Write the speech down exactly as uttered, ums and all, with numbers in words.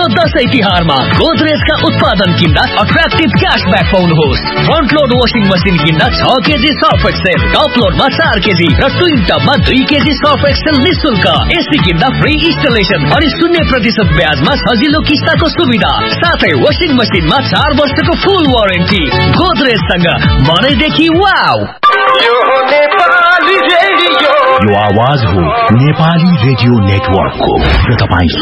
दशैं तिहारमा गोदरेजका उत्पादन किन्दा attractive क्याशब्याक पाउनुहोस्। Front load washing machine किन्दा छ केजी सर्फ एक्सेल, टप लोडमा चार केजी र ट्विन टपमा दुई केजी सर्फ एक्सेल निशुल्क। एसी किन्दा फ्री इन्स्टलेसन अनि शून्य प्रतिशत ब्याजमा सजिलो किस्ताको सुविधा, साथै वाशिङ मसिनमा चार वर्षको फुल वारेन्टी। गोदरेजसँग मनैदेखि वाउ। यो नेपाली रेडियो, यो आवाज हो नेपाली रेडियो नेटवर्कको र तपाईँ